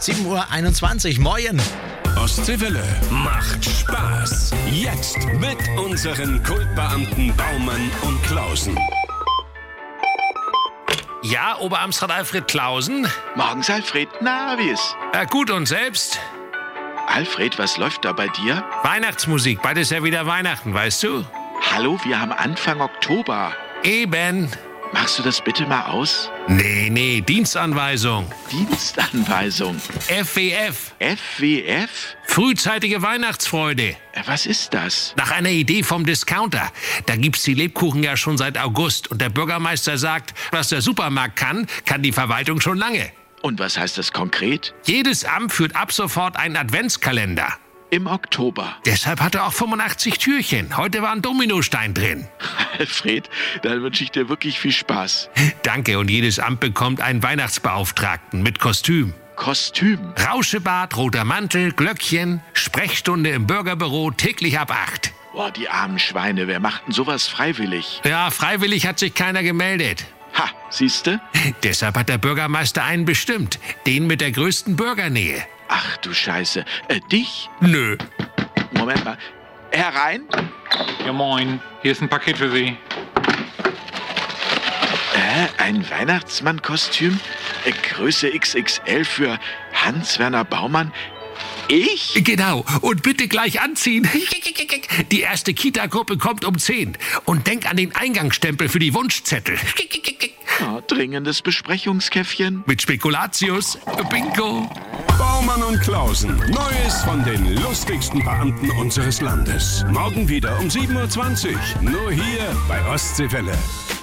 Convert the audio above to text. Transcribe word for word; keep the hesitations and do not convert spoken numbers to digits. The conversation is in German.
sieben Uhr einundzwanzig. Moin. Ostseewelle macht Spaß. Jetzt mit unseren Kultbeamten Baumann und Klausen. Ja, Oberamtsrat Alfred Klausen? Morgens, Alfred. Na, wie ist? Äh, gut, und selbst? Alfred, was läuft da bei dir? Weihnachtsmusik, bald ist ja wieder Weihnachten, weißt du? Hallo, wir haben Anfang Oktober. Eben. Machst du das bitte mal aus? Nee, nee, Dienstanweisung. Dienstanweisung. F W F. F W F? Frühzeitige Weihnachtsfreude. Äh, Was ist das? Nach einer Idee vom Discounter. Da gibt's die Lebkuchen ja schon seit August. Und der Bürgermeister sagt, was der Supermarkt kann, kann die Verwaltung schon lange. Und was heißt das konkret? Jedes Amt führt ab sofort einen Adventskalender. Im Oktober. Deshalb hat er auch fünfundachtzig Türchen. Heute war ein Dominostein drin. Alfred, dann wünsche ich dir wirklich viel Spaß. Danke, und jedes Amt bekommt einen Weihnachtsbeauftragten mit Kostüm. Kostüm. Rauschebart, roter Mantel, Glöckchen, Sprechstunde im Bürgerbüro täglich ab acht. Boah, die armen Schweine, wer macht denn sowas freiwillig? Ja, freiwillig hat sich keiner gemeldet. Ha, siehste? Deshalb hat der Bürgermeister einen bestimmt. Den mit der größten Bürgernähe. Ach du Scheiße. Äh, dich? Nö. Moment mal. Herein? Ja moin, hier ist ein Paket für Sie. Äh, ein Weihnachtsmann-Kostüm? Äh, Größe X X L für Hans-Werner Baumann? Ich? Genau. Und bitte gleich anziehen. Die erste Kita-Gruppe kommt um zehn. Und denk an den Eingangsstempel für die Wunschzettel. Oh, dringendes Besprechungskäffchen. Mit Spekulatius. Bingo. Baumann und Klausen. Neues von den lustigsten Beamten unseres Landes. Morgen wieder um sieben Uhr zwanzig. Nur hier bei Ostseewelle.